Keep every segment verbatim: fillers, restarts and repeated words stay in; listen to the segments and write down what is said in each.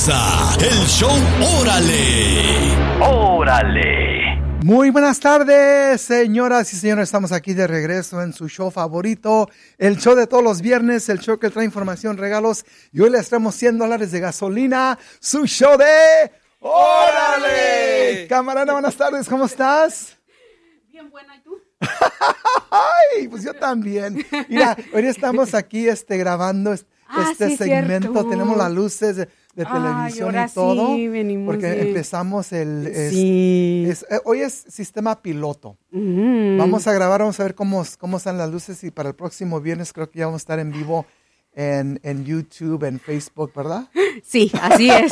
comienza el show Órale. Órale. Muy buenas tardes, señoras y señores. Estamos aquí de regreso en su show favorito, el show de todos los viernes, el show que trae información, regalos. Y hoy les traemos cien dólares de gasolina, su show de Órale. Camarada, buenas tardes, ¿cómo estás? Bien buena, ¿y tú? Ay, pues yo también. Mira, hoy estamos aquí este, grabando este, ah, este sí, segmento. Cierto. Tenemos las luces de, de televisión Ay, y todo. Sí, venimos porque de... empezamos el... Es, sí. es, eh, hoy es sistema piloto. Mm. Vamos a grabar, vamos a ver cómo, cómo están las luces y para el próximo viernes creo que ya vamos a estar en vivo en, en YouTube, en Facebook, ¿verdad? Sí, así es.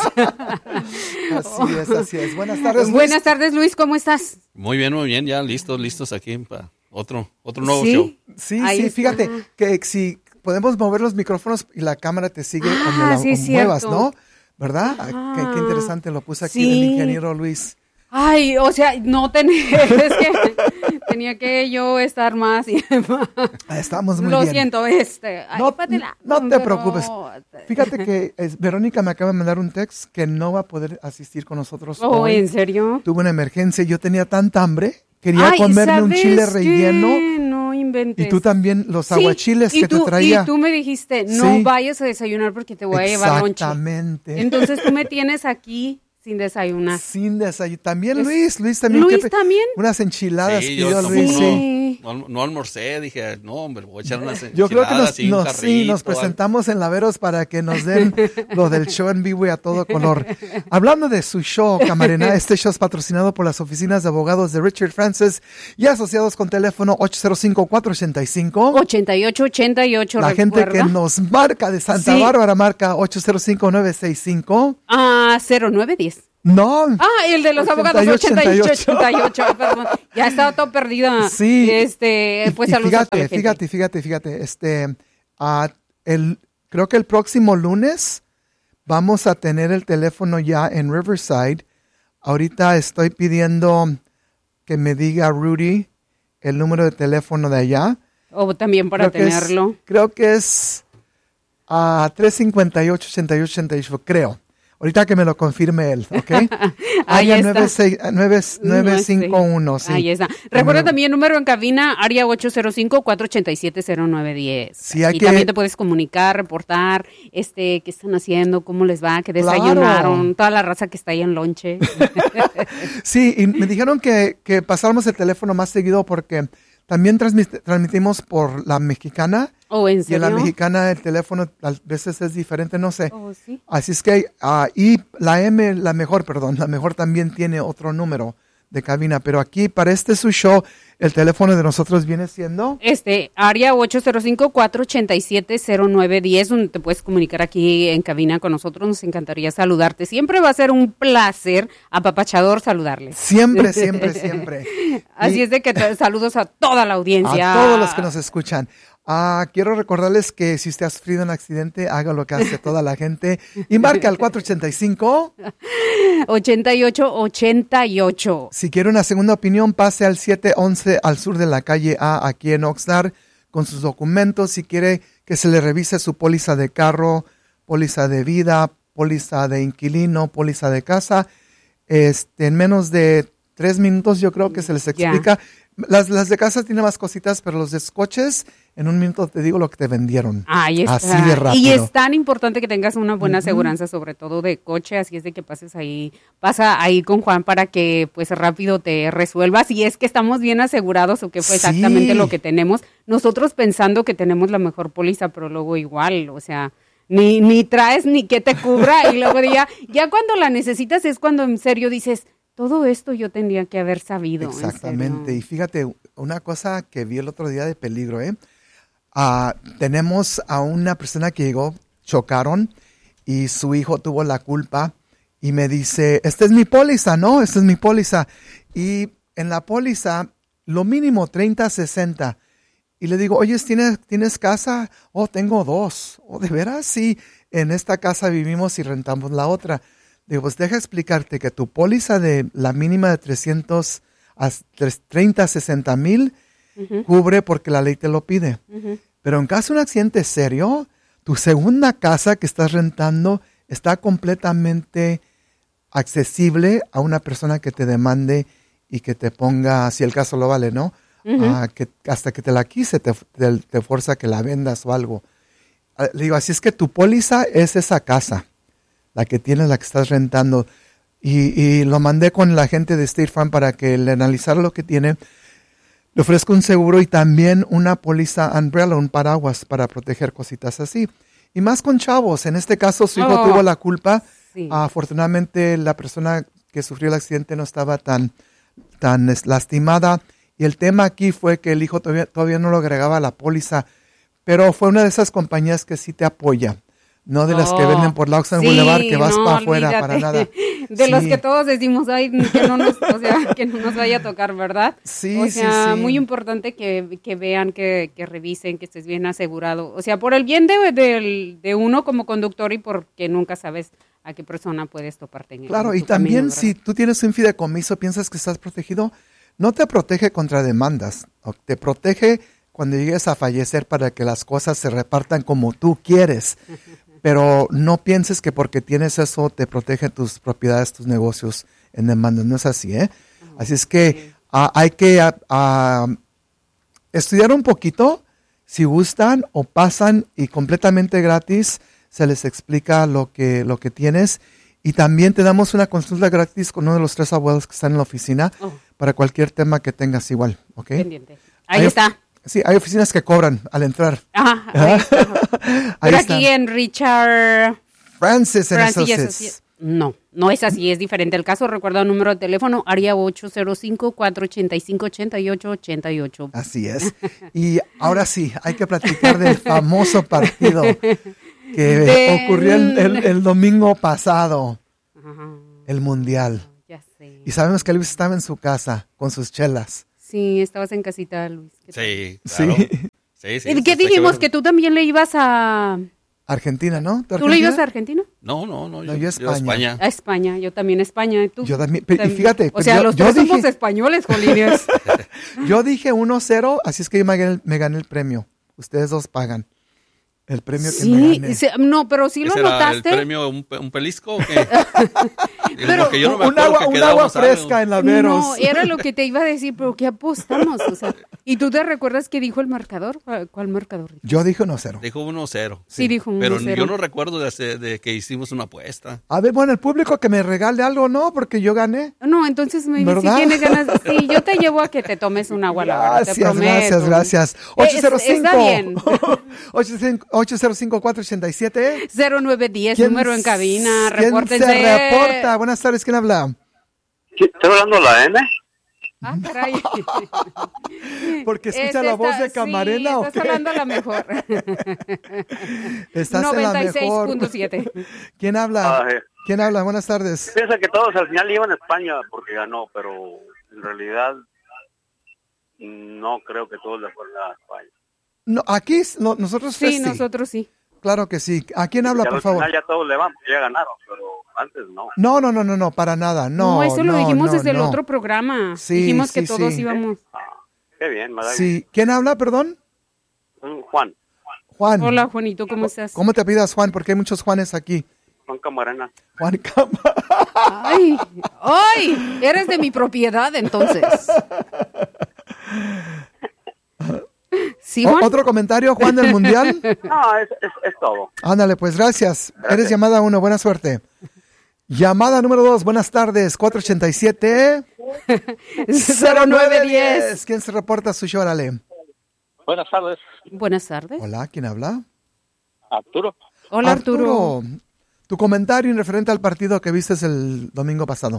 Así es, así es. Buenas tardes, Luis. Buenas tardes, Luis, ¿cómo estás? Muy bien, muy bien, ya listos, listos aquí para otro, otro nuevo ¿Sí? show. Sí, Ahí sí, está. fíjate que si podemos mover los micrófonos y la cámara te sigue Ah, cuando la sí, muevas, cierto. ¿no? ¿Verdad? Ah, qué, qué interesante lo puse aquí sí. el ingeniero Luis. Ay, o sea, no tenía, es que tenía que yo estar más y más. Ah, Estamos muy Lo bien. siento, este. Ay, No, pátela. no te Pero- preocupes. Fíjate que es, Verónica me acaba de mandar un text que no va a poder asistir con nosotros Oh, hoy. ¿en serio? Tuve una emergencia y yo tenía tanta hambre. Quería Ay, comerme un ¿sabes chile qué? relleno. No inventes. Y tú también los Sí, aguachiles y que tú, te traía. Y tú me dijiste, no Sí. vayas a desayunar porque te voy a llevar lonche. Exactamente. Entonces tú me tienes aquí sin desayunar. Sin desayuno. También Es- Luis, Luis también. Luis ¿qué pe- también. Unas enchiladas Sí, pidió yo Luis, tampoco sí. no, no, no almorcé, dije, no, hombre, voy a echar unas Yo creo que nos, enchiladas y un nos- carrito, sí, nos algo. presentamos en Laveros para que nos den lo del show en vivo y a todo color. Hablando de su show, camarena, este show es patrocinado por las oficinas de abogados de Richard Francis y asociados con teléfono ocho cero cinco, cuatro ocho cinco. ochenta y ocho ochenta y ocho, La gente que ¿recuerda? nos marca de Santa Sí. Bárbara marca ocho cero cinco, nueve seis cinco. Ah, cero nueve diez. No. Ah, el de los abogados ochenta y ocho ochenta y ocho, perdón. Ya estaba todo perdida. Sí. Este, pues Y- y saludos a toda fíjate, la gente. fíjate, fíjate, fíjate, este, ah, el, creo que el próximo lunes vamos a tener el teléfono ya en Riverside. Ahorita estoy pidiendo que me diga Rudy el número de teléfono de allá. O también para Creo que es- tenerlo. creo que es a tres cinco ocho, ochenta y ocho ochenta y ocho, creo. Ahorita que me lo confirme él, ¿ok? Ahí Área está. nueve seis nueve nueve cinco uno, sí. Ahí está. Recuerda Número- también número en cabina, área ocho cero cinco, cuatro ocho siete, cero nueve uno cero. Sí, hay y que- también te puedes comunicar, reportar, este, qué están haciendo, cómo les va, qué Claro. desayunaron, toda la raza que está ahí en lonche. Sí, y me dijeron que, que pasáramos el teléfono más seguido porque también transmit- transmitimos por la mexicana. ¿O en Y en la serio? mexicana el teléfono a veces es diferente, no sé. Oh, sí. Así es que, ah, y la M, la mejor, perdón, la mejor también tiene otro número de cabina, pero aquí para este su show, el teléfono de nosotros viene siendo... Este, área ocho cero cinco, cuatro ocho siete, cero nueve uno cero, donde te puedes comunicar aquí en cabina con nosotros. Nos encantaría saludarte. Siempre va a ser un placer, apapachador, saludarles. Siempre, siempre, siempre. Así Y es de que te- saludos a toda la audiencia. a todos los que nos escuchan. Ah, quiero recordarles que si usted ha sufrido un accidente, haga lo que hace toda la gente y marca al cuatro ocho cinco. ochenta y ocho ochenta y ocho. Si quiere una segunda opinión, pase al siete once al sur de la calle A, aquí en Oxnard, con sus documentos. Si quiere que se le revise su póliza de carro, póliza de vida, póliza de inquilino, póliza de casa, este, en menos de tres minutos yo creo que se les Ya. explica. Las, las de casa tienen más cositas, pero los de coches, en un minuto te digo lo que te vendieron. Ahí está. Así de rápido. Y es tan importante que tengas una buena aseguranza, sobre todo de coche, así es de que pases ahí, pasa ahí con Juan para que pues rápido te resuelvas. Y es que estamos bien asegurados o que fue Sí. exactamente lo que tenemos. Nosotros pensando que tenemos la mejor póliza, pero luego igual, o sea, ni, ni traes ni que te cubra y luego ya, ya cuando la necesitas es cuando en serio dices, todo esto yo tendría que haber sabido. en Exactamente. serio. Y fíjate, una cosa que vi el otro día de peligro, ¿eh? Ah, tenemos a una persona que llegó, chocaron y su hijo tuvo la culpa y me dice, esta es mi póliza, ¿no? Esta es mi póliza. Y en la póliza, lo mínimo treinta, sesenta. Y le digo, oye, ¿tienes, ¿tienes casa? Oh, tengo dos. Oh, ¿de veras? Sí, en esta casa vivimos y rentamos la otra. Digo, pues deja explicarte que tu póliza de la mínima de trescientos a treinta, sesenta mil uh-huh. cubre porque la ley te lo pide. Uh-huh. Pero en caso de un accidente serio, tu segunda casa que estás rentando está completamente accesible a una persona que te demande y que te ponga, si el caso lo vale, ¿no? Uh-huh. Ah, que hasta que te la quise, te, te, te fuerza a que la vendas o algo. Ah, le digo, así es que tu póliza es esa casa, la que tienes, la que estás rentando. Y, y lo mandé con la gente de State Farm para que le analizara lo que tiene. Le ofrezco un seguro y también una póliza umbrella, un paraguas para proteger cositas así. Y más con chavos. En este caso, su hijo oh, tuvo la culpa. Sí. Afortunadamente, la persona que sufrió el accidente no estaba tan, tan lastimada. Y el tema aquí fue que el hijo todavía, todavía no lo agregaba a la póliza. Pero fue una de esas compañías que sí te apoya. No de oh, las que venden por la Oxnard sí, Boulevard, que vas no, para afuera, para nada. De sí. los que todos decimos, ay, que no nos, o sea, que no nos vaya a tocar, ¿verdad? Sí, o sea, sí, sí. muy importante que, que vean, que, que revisen, que estés bien asegurado. O sea, por el bien de, de, de uno como conductor y porque nunca sabes a qué persona puedes toparte en el Claro, y también camino, si tú tienes un fideicomiso, piensas que estás protegido, no te protege contra demandas, te protege cuando llegues a fallecer para que las cosas se repartan como tú quieres. Pero no pienses que porque tienes eso te protege tus propiedades, tus negocios en demanda. No es así, ¿eh? Oh, así es que uh, hay que uh, uh, estudiar un poquito. Si gustan o pasan y completamente gratis, se les explica lo que, lo que tienes. Y también te damos una consulta gratis con uno de los tres abuelos que están en la oficina oh. para cualquier tema que tengas igual, ¿ok? Pendiente. Ahí hay, está. Sí, hay oficinas que cobran al entrar. Ajá, ahí está. Ahí Pero está. Aquí en Richard Francis en Francis Associates. No, no es así, es diferente el caso. Recuerda el número de teléfono, área ocho cero cinco, cuatro ocho cinco, ocho ocho ocho ocho. Así es. Y ahora sí, hay que platicar del famoso partido que de... ocurrió el, el, el domingo pasado. Ajá. El Mundial. Ya sé. Y sabemos que Luis estaba en su casa con sus chelas. Sí, estabas en casita, Luis. Sí, claro. Sí. Sí, sí, ¿Y qué dijimos? Que, que tú también le ibas a... Argentina, ¿no? ¿Tú, ¿Tú le ibas a Argentina? No, no, no. Yo, no, yo a España. Yo a España. A España, yo también a España. ¿Y tú? Yo también. Pero, y fíjate. O sea, yo, los yo tres dije, somos españoles, Jolines. Yo dije uno cero, así es que yo me gané, me gané el premio. Ustedes dos pagan. El premio sí, que me gané. Sí, no, pero sí lo notaste. ¿El premio un, un pelisco o qué? Pero yo no me un agua, un agua fresca en la Veros. No, era lo que te iba a decir, pero ¿qué apostamos? O sea, ¿y tú te recuerdas qué dijo el marcador? ¿Cuál marcador? Yo dije uno cero. Dijo uno cero. Sí, sí dijo uno cero. Pero yo no recuerdo de, hacer, de que hicimos una apuesta. A ver, bueno, el público que me regale algo, ¿no? Porque yo gané. No, entonces me dice, si tienes ganas, sí, yo te llevo a que te tomes un agua, la verdad, te prometo. Gracias, gracias. ocho cero cinco. Está bien. ocho cero cinco, cuatro ocho siete. cero nueve uno cero, número en cabina, repórtense. ¿Quién se reporta? Buenas tardes, ¿quién habla? Sí, ¿estoy hablando la M? Ah, caray. Porque escucha la voz de Camarena, sí, ¿o estás qué? hablando a la mejor. Estás noventa y en la seis mejor. punto siete. ¿Quién habla? Ah, eh. ¿Quién habla? Buenas tardes. Piensa que todos al final iban a España porque ganó, pero en realidad no creo que todos le fueron a España. No, aquí no, nosotros sí, sí. nosotros sí. Claro que sí. ¿A quién habla, ya por al favor? Al final ya todos le van, porque ya ganaron, pero antes no. No, no, no, no, no, para nada. No, no eso lo no, dijimos no, desde no. el otro programa. Sí, dijimos sí, que todos sí. íbamos. Ah, qué bien, madre. Sí. ¿Quién habla, perdón? Juan. Juan. Hola, Juanito, ¿cómo estás? ¿Cómo te pidas, Juan? Porque hay muchos Juanes aquí. Juan Camarena. Juan Camarena. Ay, ay, eres de mi propiedad, entonces. ¿Sí, Juan? ¿Otro comentario, Juan, del Mundial? No, es, es, es todo. Ándale, pues gracias. Gracias. Eres llamada uno, buena suerte. Llamada número dos, buenas tardes, cuatro ocho siete. cero nueve uno cero. ¿Quién se reporta a su show? Órale. Buenas tardes. Buenas tardes. Hola, ¿quién habla? Arturo. Hola, Arturo. Arturo. Tu comentario en referente al partido que viste el domingo pasado.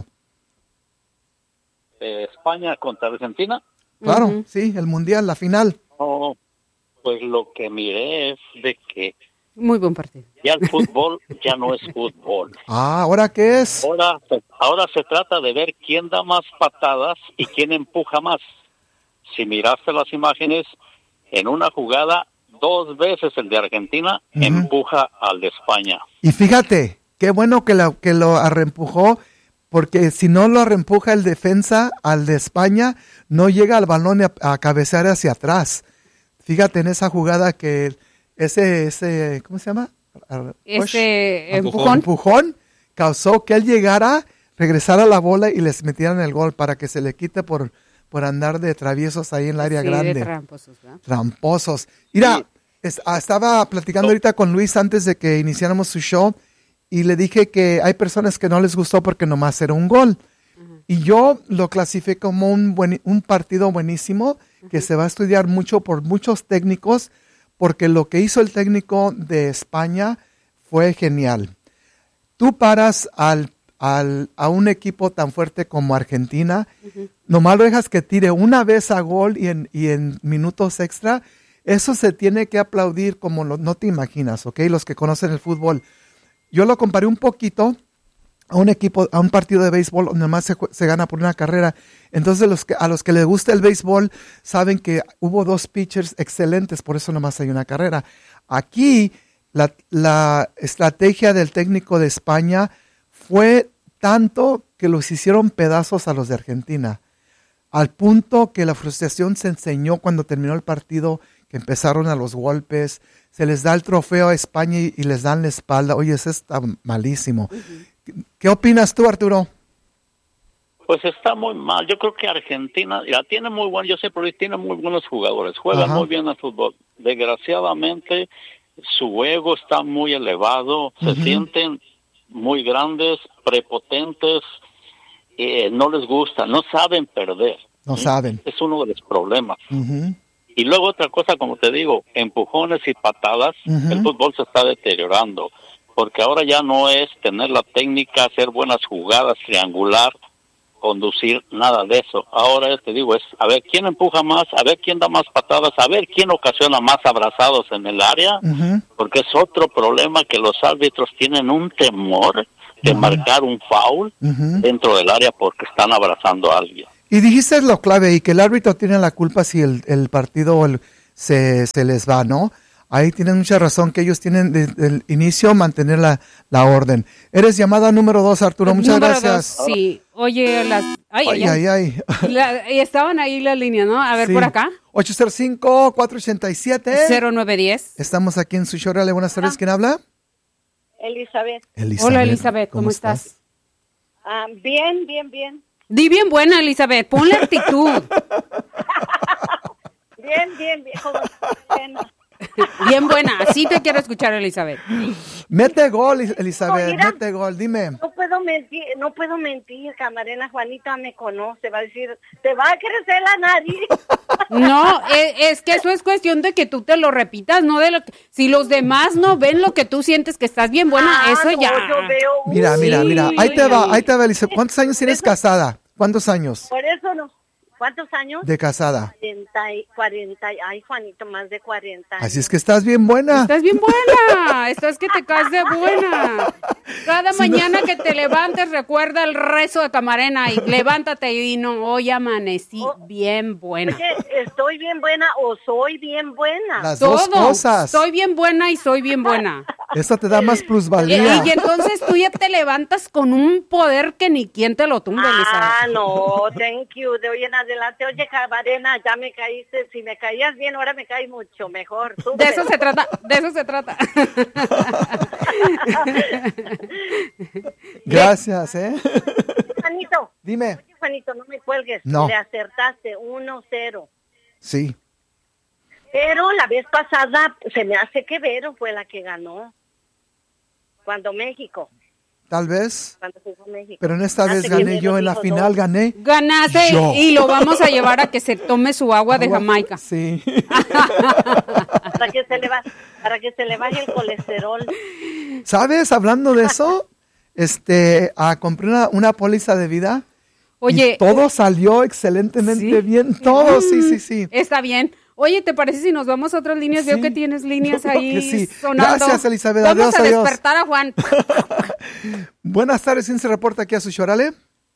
Eh, España contra Argentina. Claro, Uh-huh. sí, el Mundial, la final. Oh, pues lo que miré es de que Muy buen partido. ya el fútbol ya no es fútbol. Ah, ¿ahora qué es? Ahora, ahora se trata de ver quién da más patadas y quién empuja más. Si miraste las imágenes, en una jugada, dos veces el de Argentina Uh-huh. empuja al de España. Y fíjate, qué bueno que lo, que lo arreempujó, porque si no lo arreempuja el defensa al de España, no llega al balón a, a cabecear hacia atrás. Fíjate en esa jugada que ese, ese ¿cómo se llama? a- Este Empujón. empujón. empujón, causó que él llegara, regresara la bola y les metieran el gol para que se le quite por, por andar de traviesos ahí en el área Sí, grande. de tramposos, ¿verdad? Tramposos. Mira, es- ah, estaba platicando ahorita con Luis antes de que iniciáramos su show y le dije que hay personas que no les gustó porque nomás era un gol. Y yo lo clasifiqué como un, buen, un partido buenísimo que se va a estudiar mucho por muchos técnicos porque lo que hizo el técnico de España fue genial. Tú paras al, al, a un equipo tan fuerte como Argentina, nomás lo dejas que tire una vez a gol y en, y en minutos extra, eso se tiene que aplaudir como lo, no te imaginas, ¿ok? Los que conocen el fútbol. Yo lo comparé un poquito a un equipo, a un partido de béisbol donde más se, jue- se gana por una carrera. Entonces los que, a los que les gusta el béisbol saben que hubo dos pitchers excelentes, por eso nomás hay una carrera. Aquí la, la estrategia del técnico de España fue tanto que los hicieron pedazos a los de Argentina, al punto que la frustración se enseñó cuando terminó el partido, que empezaron a los golpes, se les da el trofeo a España y, y les dan la espalda. Oye, eso está malísimo. ¿Qué opinas tú, Arturo? Pues está muy mal. Yo creo que Argentina ya tiene muy buen, yo sé, pero tiene muy buenos jugadores, juega Ajá. muy bien al fútbol. Desgraciadamente, su ego está muy elevado, se Ujú. sienten muy grandes, prepotentes, eh, no les gusta, no saben perder. No ¿sí? saben. Es uno de los problemas. Ujú. Y luego otra cosa, como te digo, empujones y patadas, Ujú. el fútbol se está deteriorando, porque ahora ya no es tener la técnica, hacer buenas jugadas, triangular, conducir, nada de eso. Ahora ya te digo, es a ver quién empuja más, a ver quién da más patadas, a ver quién ocasiona más abrazados en el área, Ujú. porque es otro problema que los árbitros tienen un temor de Ujú. marcar un foul Ujú. dentro del área porque están abrazando a alguien. Y dijiste lo clave, y que el árbitro tiene la culpa si el, el partido el- se, se les va, ¿no? Ahí tienen mucha razón, que ellos tienen desde el inicio mantener la, la orden. Eres llamada número dos, Arturo, muchas Número gracias. dos, sí. Oye, las... Ay, Ay, ay, ay, ay. La- y estaban ahí las líneas, ¿no? A ver, Sí. por acá. ocho cero cinco, cuatro ocho siete. cero nueve uno cero. Estamos aquí en su show. Órale, buenas tardes. ¿Quién habla? Elizabeth. Hola, Elizabeth, ¿cómo estás? Ah, bien, bien, bien. Di bien buena, Elizabeth. Ponle actitud. Bien, bien, bien. Como- bien. Bien buena. Así te quiero escuchar, Elizabeth. Mete gol, Elizabeth, Mira. mete gol. Dime. No puedo mentir, no puedo mentir, camarena. Juanita me conoce, va a decir, te va a crecer la nariz. No, es, es que eso es cuestión de que tú te lo repitas, no de lo que... Si los demás no ven lo que tú sientes que estás bien buena, Ah, eso no, ya... yo veo, Mira, uy, mira, mira. Ahí te uy, va, uy. ahí te va, Elizabeth. ¿Cuántos años tienes casada? ¿Cuántos años Por eso no. ¿Cuántos años? de casada? cuarenta, y- cuarenta, y- ay, Juanito, más de cuarenta años. Así es que estás bien buena. Estás bien buena, estás que te caes de buena. Cada mañana que te levantes recuerda el rezo de Camarena y levántate y no, hoy amanecí bien buena. Oye, ¿estoy bien buena o soy bien buena? Las dos Todo, cosas. soy bien buena y soy bien buena. Eso te da más Y, plusvalía. y entonces tú ya te levantas con un poder que ni quien te lo tumbe, Ah, Elizabeth. no, thank you. De hoy en adelante, oye, Camarena, ya me caíste. Si me caías bien, ahora me caes mucho mejor. De Súper. eso se trata, de eso se trata. Gracias, ¿eh? Juanito, Dime. oye, Juanito, no me cuelgues. No. Le acertaste uno cero. Sí. Pero la vez pasada se me hace que Vero fue la que ganó. Cuando México, Tal vez. cuando jugó México. Pero en esta Hace vez que gané Vero yo en la dijo final, dos. gané. Ganaste Yo. y lo vamos a llevar a que se tome su agua de Jamaica. Sí. Para que se le va, para que se le baje el colesterol. ¿Sabes? Hablando de eso, este, ah, compré una, una póliza de vida. Oye, y todo salió excelentemente ¿sí? bien. Todo, sí, sí, sí. está bien. Oye, ¿te parece si nos vamos a otras líneas? Veo Sí. que tienes líneas Yo creo ahí que sí. sonando. Gracias, Elizabeth. Vamos Adiós, a adiós. despertar a Juan. Buenas tardes, ¿quién se reporta aquí a su chorale?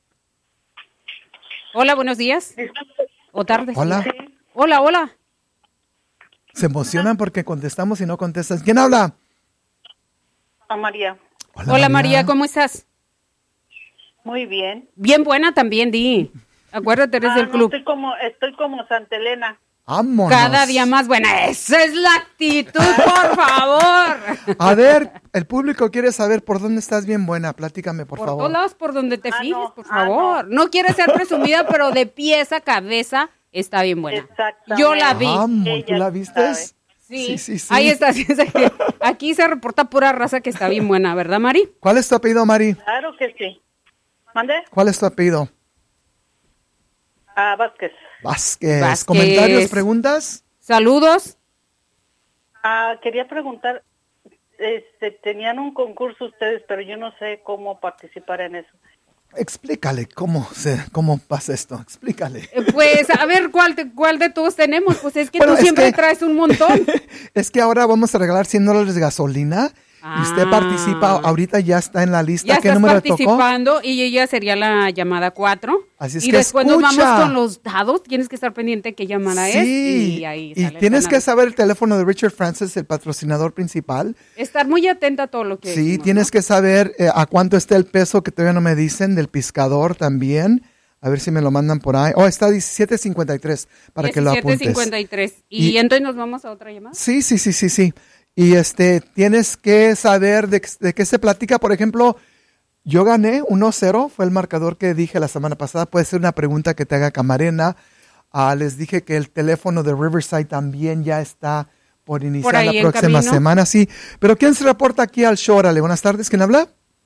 Hola, buenos días. O tardes. Hola. Hola, hola. Se emocionan porque contestamos y no contestas. ¿Quién habla? A María. Hola, María, ¿cómo estás? Muy bien. Bien buena también, Di. Acuérdate, eres Ah, del no, club. estoy como, estoy como Santa Elena. Vámonos. Cada día más buena. Esa es la actitud, por favor. A ver, el público quiere saber por dónde estás bien buena. Platícame, por, Por favor. todos lados, por donde te Ah, fijes, no, por ah, favor. no. quiere ser presumida, pero de pies a cabeza está bien buena. Exactamente. Yo la vi. Vamos, ¿tú Ella la sabe. viste? Sí, Sí, sí, sí. ahí está. sí, sí. Aquí se reporta pura raza que está bien buena, ¿verdad, Mari? ¿Cuál es tu apellido, Mari? Claro que sí. ¿Mande? ¿Cuál es tu apellido? Ah, Vázquez. Vázquez. Vázquez. ¿Comentarios, preguntas? Saludos. Ah, quería preguntar, este, tenían un concurso ustedes, pero yo no sé cómo participar en eso. Explícale cómo se, cómo pasa esto. Explícale. Eh, Pues a ver cuál, te- cuál de todos tenemos. Pues es que Bueno, tú es siempre que- traes un montón. Es que ahora vamos a regalar cien dólares de gasolina. Y usted Ah. participa, ahorita ya está en la lista. Ya ¿Qué estás número le tocó? participando y ella sería la llamada cuatro. Así es y que después nos escucha. vamos con los dados. Tienes que estar pendiente qué llamada es. Sí, Y ahí y sale el tienes que ganador. saber el teléfono de Richard Francis, el patrocinador principal. Estar muy atenta a todo lo que Sí, decimos, tienes ¿no? que saber eh, a cuánto está el peso, que todavía no me dicen, del pescador también. A ver si me lo mandan por ahí. Oh, está diecisiete cincuenta y tres para que lo apuntes. diecisiete cincuenta y tres. Y, Y- entonces nos vamos a otra llamada. Sí, sí, sí, sí, sí. Y este, tienes que saber de, de qué se platica. Por ejemplo, yo gané uno cero, fue el marcador que dije la semana pasada. Puede ser una pregunta que te haga Camarena. Ah, les dije que el teléfono de Riverside también ya está por iniciar ahí la en próxima camino. semana. Sí, pero ¿quién se reporta aquí al show? Órale, buenas tardes, ¿quién habla?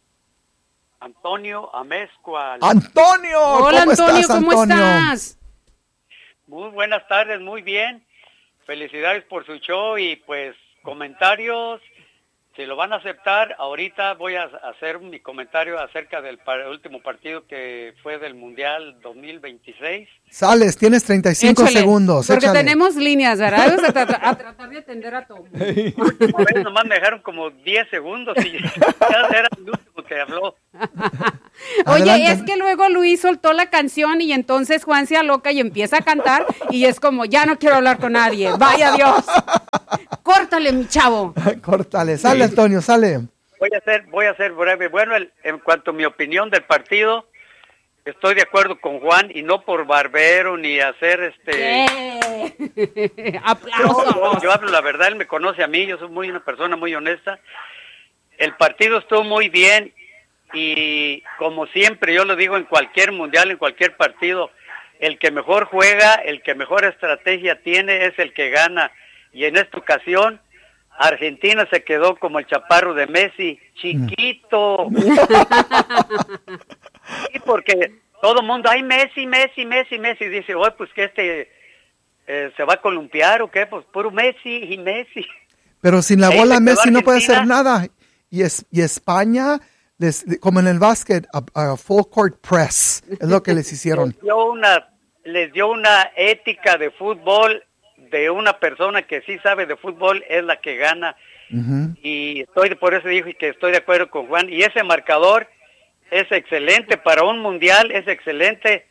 Antonio Amezcua. ¡Antonio! Hola, ¿Cómo Antonio, estás, ¿cómo Antonio? estás? Muy buenas tardes, muy bien. Felicidades por su show y pues comentarios, si lo van a aceptar, ahorita voy a hacer mi comentario acerca del par- último partido que fue del Mundial dos mil veintiséis. Sales, tienes treinta y cinco Échale, segundos. Porque échale. tenemos líneas, ¿verdad? Vamos a, tra- a tratar de atender a todo. A ver, nomás me dejaron como diez segundos y ya era el último que habló. Oye, Adelante. es que luego Luis soltó la canción y entonces Juan se aloca y empieza a cantar y es como, ya no quiero hablar con nadie, vaya Dios. Córtale, mi chavo. Córtale, sale, Antonio, sale. Voy a ser, voy a ser breve. Bueno, el- en cuanto a mi opinión del partido, estoy de acuerdo con Juan y no por barbero ni hacer este... ¡Eh! Yo, ¡Aplausos! yo hablo la verdad, él me conoce a mí, yo soy muy una persona muy honesta. El partido estuvo muy bien y como siempre yo lo digo en cualquier mundial, en cualquier partido, el que mejor juega, el que mejor estrategia tiene es el que gana. Y en esta ocasión Argentina se quedó como el chaparro de Messi, chiquito. Sí, porque todo el mundo, ay, Messi, Messi, Messi, Messi, dice, oye, pues que este eh, se va a columpiar o qué, pues puro Messi y Messi. Pero sin la Ahí bola se quedó Messi no puede hacer Argentina. nada. Y, es, y España, les, como en el básquet, a, a full court press, es lo que les hicieron. Les dio una, les dio una ética de fútbol de una persona que sí sabe de fútbol, es la que gana. Ujú. Y estoy por eso dije que estoy de acuerdo con Juan. Y ese marcador es excelente para un mundial, es excelente.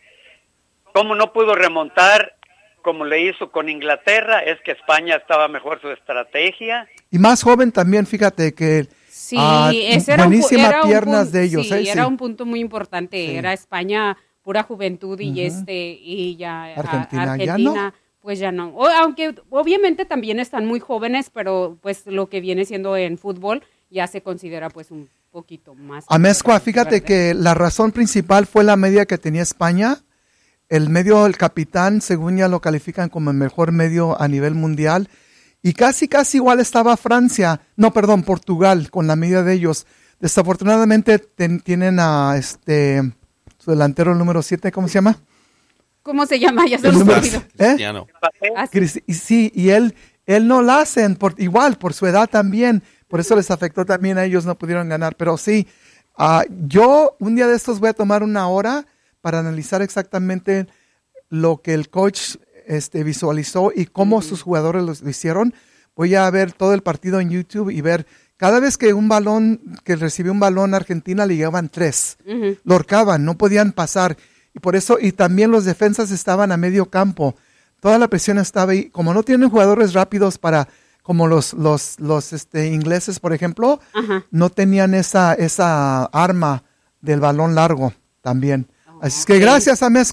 ¿Cómo no pudo remontar como le hizo con Inglaterra? Es que España estaba mejor su estrategia. Y más joven también, fíjate que Sí, ah, ese era un, pu- buenísima era un piernas pun- de ellos. sí, ¿eh? era Sí. un punto muy importante. Sí. Era España pura juventud y Ujú. este y ya a- Argentina, ya Argentina, no. pues ya no. O- aunque obviamente también están muy jóvenes, pero pues lo que viene siendo en fútbol ya se considera pues un poquito más. Amezcua, fíjate ¿verdad? que la razón principal fue la media que tenía España. El medio, el capitán, según ya lo califican como el mejor medio a nivel mundial. Y casi, casi igual estaba Francia, no, perdón, Portugal, con la media de ellos. Desafortunadamente ten- tienen a este, su delantero número siete, ¿cómo se llama? ¿Cómo se llama? Ya se El nos número- olvidó. ¿Eh? Cristiano. Ah, sí. Cristi- y sí, y él, él no la hacen, por, igual, por su edad también. Por eso les afectó también a ellos, no pudieron ganar. Pero sí, ah, yo un día de estos voy a tomar una hora para analizar exactamente lo que el coach este, visualizó y cómo sus jugadores lo, lo hicieron. Voy a ver todo el partido en YouTube y ver, cada vez que un balón, que recibió un balón Argentina, le llegaban tres. Ujú. Lo horcaban, no podían pasar. Y por eso, y también los defensas estaban a medio campo. Toda la presión estaba ahí. Como no tienen jugadores rápidos para, como los, los, los este, ingleses, por ejemplo, Ajá. no tenían esa, esa arma del balón largo también. Así es que ok. gracias, Amezcua.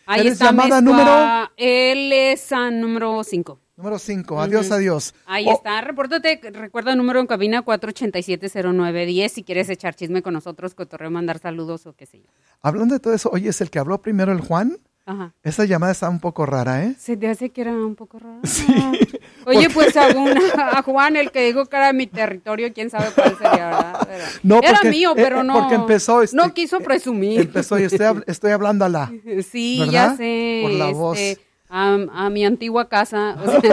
Ahí ¿Eres está llamada Mezcua. número? Él es a número cinco. Número cinco. Adiós, uh-huh. adiós. Ahí oh. está. Repórtate. Recuerda el número en cabina cuatro ocho siete cero nueve uno cero si quieres echar chisme con nosotros, cotorreo, mandar saludos o qué sé yo. Hablando de todo eso, oye, ¿es el que habló primero el Juan? Ajá. Esa llamada está un poco rara, ¿eh? Se te hace que era un poco rara. Sí. Oye, pues a, una, a Juan, el que dijo que era mi territorio, quién sabe cuál sería, ¿verdad? Era, no, porque, era mío, pero eh, no. Porque empezó. Este, no quiso presumir. Empezó y estoy, estoy hablando a la. Sí, ¿verdad? ya sé. Por la este, voz. A, a mi antigua casa. O sea.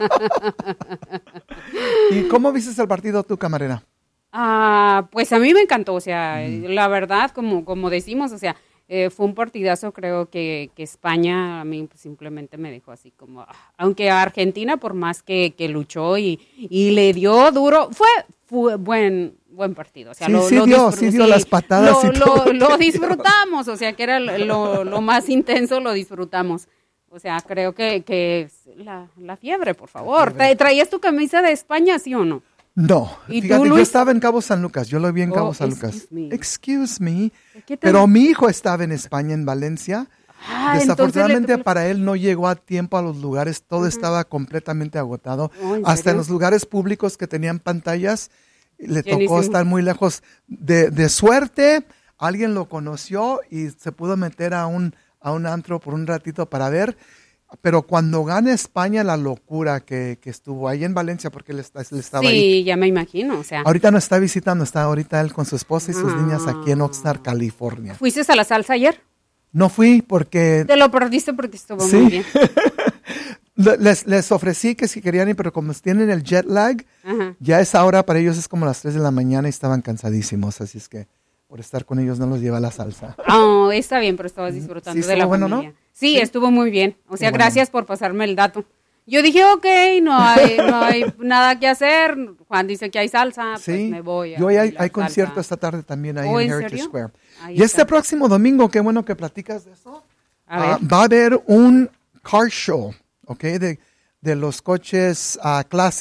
¿Y cómo viste el partido tú, camarera? Ah, pues a mí me encantó, o sea, mm. la verdad, como, como decimos, o sea, eh, fue un partidazo, creo que, que España a mí pues, simplemente me dejó así como, aunque a Argentina por más que, que luchó y, y le dio duro, fue, fue buen buen partido, o sea, sí, lo, sí lo dio, sí dio las patadas lo, y todo. Lo, lo disfrutamos, o sea, que era lo, lo más intenso, lo disfrutamos. O sea, creo que, que la, la fiebre, por favor. Fiebre. ¿Traías tu camisa de España, sí o no? No, ¿Y fíjate, tú, yo Luis? estaba en Cabo San Lucas, yo lo vi en oh, Cabo San excuse Lucas. Me. Excuse me. Te... Pero mi hijo estaba en España, en Valencia. Ah, Desafortunadamente le... para él no llegó a tiempo a los lugares, todo uh-huh. estaba completamente agotado. Oh, ¿en Hasta serio? en los lugares públicos que tenían pantallas, le Llenísimo. tocó estar muy lejos. De, de suerte, alguien lo conoció y se pudo meter a un, a un antro por un ratito para ver. Pero cuando gana España, la locura que, que estuvo ahí en Valencia, porque él, está, él estaba sí, ahí. Sí, ya me imagino, o sea. Ahorita no está visitando, está ahorita él con su esposa y sus ah. niñas aquí en Oxnard, California. ¿Fuiste a la salsa ayer? No fui porque... Te lo perdiste porque estuvo ¿sí? muy bien. les, les ofrecí que si querían ir, pero como tienen el jet lag, Ajá. ya esa hora para ellos es como las tres de la mañana y estaban cansadísimos, así es que por estar con ellos no los lleva la salsa. Oh, está bien, pero estabas disfrutando sí, de la bueno, familia. ¿no? Sí, sí, estuvo muy bien. O sea, bueno. gracias por pasarme el dato. Yo dije, ok, no hay, no hay nada que hacer. Juan dice que hay salsa, sí. pues me voy. Y hoy hay, hay concierto esta tarde también ahí ¿Oh, en en Heritage serio? Square. Ahí y está. este próximo domingo, qué bueno que platicas de eso, a ver. uh, va a haber un car show, ¿ok? De, de los coches uh, clásicos.